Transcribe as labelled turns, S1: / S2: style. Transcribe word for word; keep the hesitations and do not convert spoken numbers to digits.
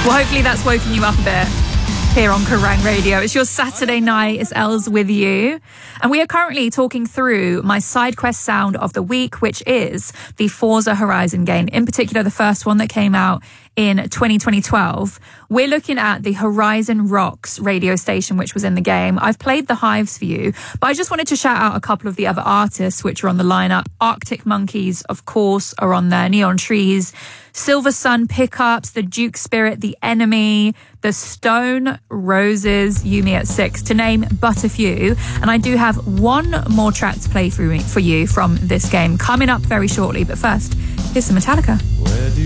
S1: Well, hopefully that's woken you up a bit here on Kerrang Radio. It's your Saturday night. It's Els with you. And we are currently talking through my side quest sound of the week, which is the Forza Horizon game, in particular the first one that came out in twenty twelve. We're looking at the Horizon Rocks radio station, which was in the game. I've played the Hives for you, but I just wanted to shout out a couple of the other artists which are on the lineup. Arctic Monkeys, of course, are on there. Neon Trees, Silver Sun Pickups, The Duke Spirit, The Enemy, The Stone Roses, Yumi at Six, to name but a few. And I do have one more track to play for you from this game coming up very shortly. But first, here's some Metallica.
S2: Where do